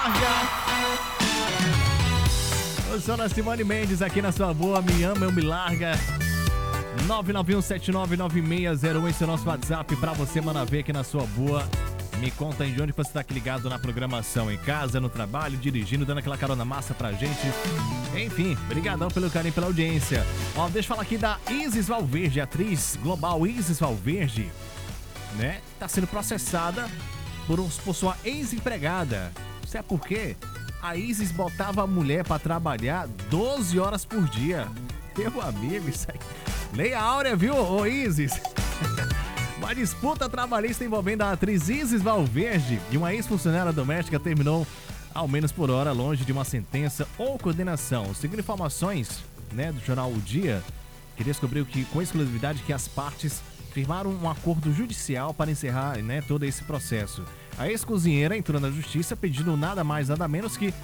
larga. Eu sou a Simone Mendes aqui na sua boa. Me ama, eu me larga. 991799601, esse é o nosso WhatsApp pra você, manda ver aqui na sua boa. Me conta de onde você tá aqui ligado na programação, em casa, no trabalho, dirigindo, dando aquela carona massa pra gente. Enfim, brigadão pelo carinho, pela audiência. Ó, deixa eu falar aqui da Isis Valverde, atriz global Isis Valverde, né? Tá sendo processada por sua ex-empregada. Sabe por quê? A Isis botava a mulher pra trabalhar 12 horas por dia. Meu amigo, isso aí... Lei Áurea, viu, ô Isis? Uma disputa trabalhista envolvendo a atriz Isis Valverde e uma ex-funcionária doméstica terminou, ao menos por hora, longe de uma sentença ou condenação. Segundo informações, né, do jornal O Dia, que descobriu que, com exclusividade, que as partes firmaram um acordo judicial para encerrar, né, todo esse processo. A ex-cozinheira entrou na justiça pedindo nada mais, nada menos que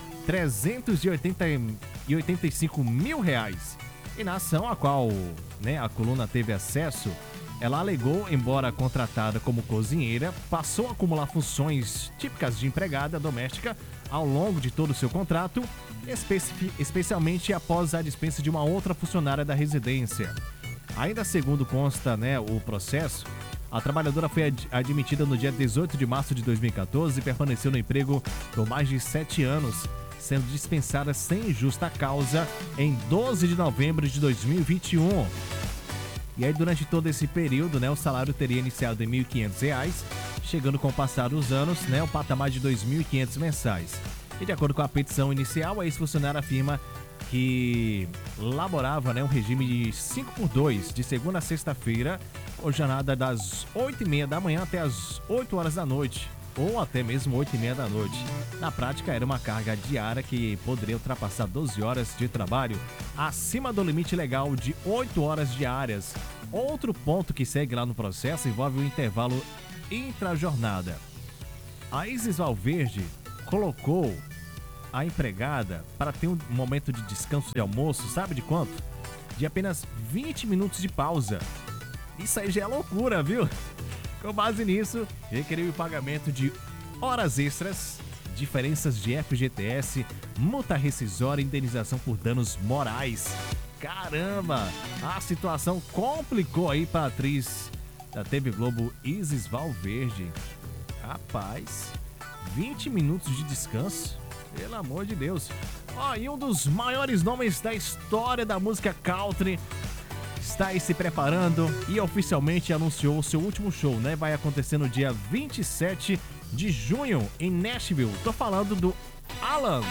R$385 mil. E na ação a qual, né, a coluna teve acesso, ela alegou, embora contratada como cozinheira, passou a acumular funções típicas de empregada doméstica ao longo de todo o seu contrato, especialmente após a dispensa de uma outra funcionária da residência. Ainda segundo consta, né, o processo, a trabalhadora foi admitida no dia 18 de março de 2014 e permaneceu no emprego por mais de 7 anos, sendo dispensada sem justa causa em 12 de novembro de 2021. E aí, durante todo esse período, né, o salário teria iniciado em R$ 1.500, chegando com o passar dos anos, né, o patamar de R$ 2.500 mensais. E de acordo com a petição inicial, a ex-funcionária afirma que laborava, né, um regime de 5x2, de segunda a sexta-feira, com jornada das 8h30 da manhã até as 8 horas da noite, ou até mesmo 8h30 da noite. Na prática, era uma carga diária que poderia ultrapassar 12 horas de trabalho, acima do limite legal de 8 horas diárias. Outro ponto que segue lá no processo envolve o intervalo intra-jornada. A Isis Valverde colocou a empregada para ter um momento de descanso de almoço, sabe de quanto? De apenas 20 minutos de pausa. Isso aí já é loucura, viu? Com base nisso, requeriu o pagamento de horas extras, diferenças de FGTS, multa rescisória e indenização por danos morais. Caramba! A situação complicou aí para a atriz da TV Globo, Isis Valverde. Rapaz, 20 minutos de descanso? Pelo amor de Deus. Ó, e um dos maiores nomes da história da música country está aí se preparando e oficialmente anunciou seu último show, né? Vai acontecer no dia 27 de junho em Nashville. Tô falando do Alan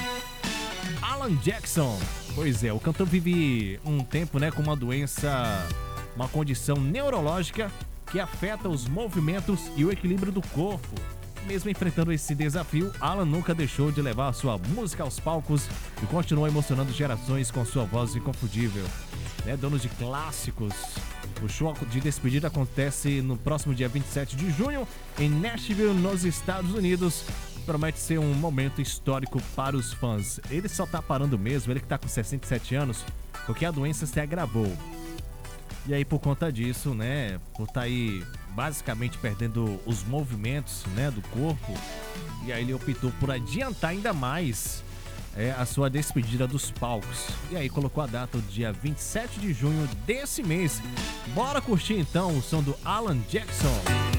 Jackson. Pois é, o cantor vive um tempo, né, com uma doença, uma condição neurológica que afeta os movimentos e o equilíbrio do corpo. Mesmo enfrentando esse desafio, Alan nunca deixou de levar sua música aos palcos e continuou emocionando gerações com sua voz inconfundível. Né, dono de clássicos. O show de despedida acontece no próximo dia 27 de junho em Nashville, nos Estados Unidos. Promete ser um momento histórico para os fãs. Ele só tá parando mesmo, ele que tá com 67 anos, porque a doença se agravou. E aí, por conta disso, né, por tá aí basicamente perdendo os movimentos, né, do corpo, e aí ele optou por adiantar ainda mais a sua despedida dos palcos. E aí colocou a data do dia 27 de junho desse mês. Bora curtir então o som do Alan Jackson.